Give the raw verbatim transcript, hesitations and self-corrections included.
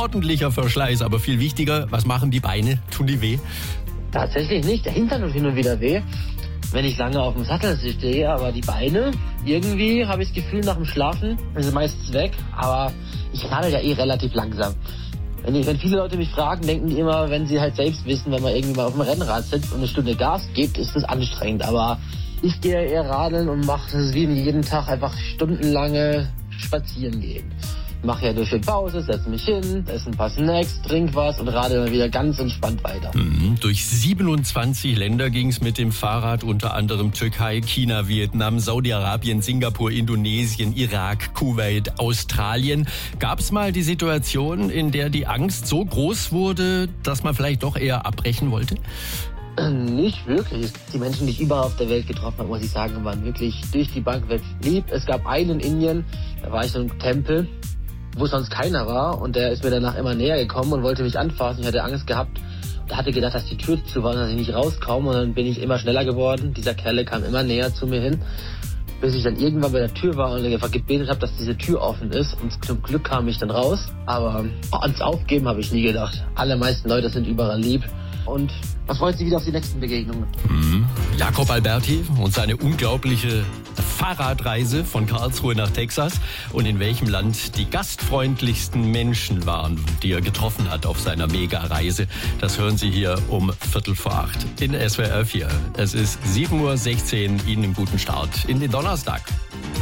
ordentlicher Verschleiß. Aber viel wichtiger, was machen die Beine? Tun die weh? Tatsächlich nicht. Der Hintern tut hin und wieder weh, wenn ich lange auf dem Sattel stehe. Aber die Beine, irgendwie habe ich das Gefühl, nach dem Schlafen sind sie meistens weg. Aber ich radel ja eh relativ langsam. Wenn, ich, wenn viele Leute mich fragen, denken die immer, wenn sie halt selbst wissen, wenn man irgendwie mal auf dem Rennrad sitzt und eine Stunde Gas gibt, ist das anstrengend. Aber ich gehe eher radeln und mache das wie jeden Tag einfach stundenlange spazieren gehen. Ich mache ja durch die Pause, setze mich hin, esse ein paar Snacks, trink was und radel dann wieder ganz entspannt weiter. Mhm. Durch siebenundzwanzig Länder ging es mit dem Fahrrad, unter anderem Türkei, China, Vietnam, Saudi-Arabien, Singapur, Indonesien, Irak, Kuwait, Australien. Gab es mal die Situation, in der die Angst so groß wurde, dass man vielleicht doch eher abbrechen wollte? Nicht wirklich. Die Menschen, die ich überall auf der Welt getroffen habe, muss ich sagen, waren wirklich durch die Bank weg lieb. Es gab einen in Indien, da war ich in einem Tempel, wo sonst keiner war, und der ist mir danach immer näher gekommen und wollte mich anfassen. Ich hatte Angst gehabt und hatte gedacht, dass die Tür zu war und dass ich nicht rauskomme, und dann bin ich immer schneller geworden. Dieser Kerl kam immer näher zu mir hin, bis ich dann irgendwann bei der Tür war und einfach gebetet habe, dass diese Tür offen ist, und zum Glück kam ich dann raus. Aber ans Aufgeben habe ich nie gedacht. Alle meisten Leute sind überall lieb. Und man freut sich wieder auf die nächsten Begegnungen. Mhm. Jakob Alberti und seine unglaubliche Fahrradreise von Karlsruhe nach Texas, und in welchem Land die gastfreundlichsten Menschen waren, die er getroffen hat auf seiner Mega-Reise. Das hören Sie hier um Viertel vor acht in S W R vier. Es ist sieben Uhr sechzehn. Ihnen einen guten Start in den Donnerstag.